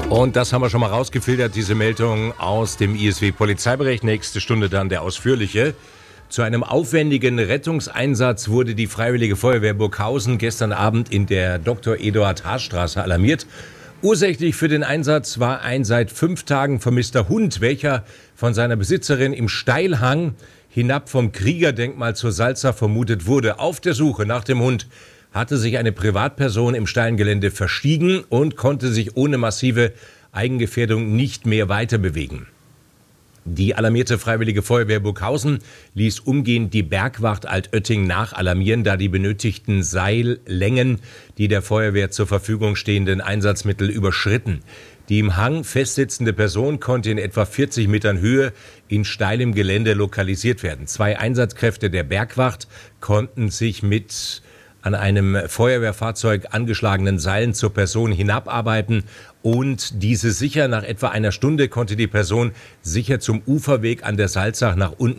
Und das haben wir schon mal rausgefiltert, diese Meldung aus dem ISW-Polizeibericht. Nächste Stunde dann der ausführliche. Zu einem aufwendigen Rettungseinsatz wurde die Freiwillige Feuerwehr Burghausen gestern Abend in der Dr.Eduard-Haas-Straße alarmiert. Ursächlich für den Einsatz war ein seit 5 Tagen vermisster Hund, welcher von seiner Besitzerin im Steilhang hinab vom Kriegerdenkmal zur Salza vermutet wurde. Auf der Suche nach dem Hund hatte sich eine Privatperson im steilen Gelände verstiegen und konnte sich ohne massive Eigengefährdung nicht mehr weiter bewegen. Die alarmierte Freiwillige Feuerwehr Burghausen ließ umgehend die Bergwacht Altötting nachalarmieren, da die benötigten Seillängen die der Feuerwehr zur Verfügung stehenden Einsatzmittel überschritten. Die im Hang festsitzende Person konnte in etwa 40 Metern Höhe in steilem Gelände lokalisiert werden. 2 Einsatzkräfte der Bergwacht konnten sich mit an einem Feuerwehrfahrzeug angeschlagenen Seilen zur Person hinabarbeiten und diese sicher. Nach etwa einer Stunde konnte die Person sicher zum Uferweg an der Salzach nach unten